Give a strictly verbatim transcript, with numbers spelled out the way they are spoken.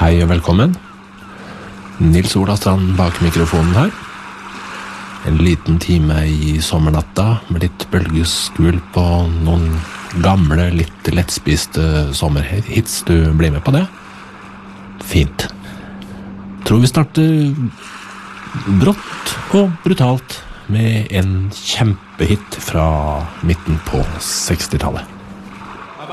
Hei og velkommen. Nils Ola Strand bak mikrofonen her. En liten time i sommernatta med litt bølgeskvulp og noen gamle, litt lettspiste sommerhits. Du blir med på det? Fint. Tror vi starter brått og brutalt med en kjempehit fra midten på sekstitallet.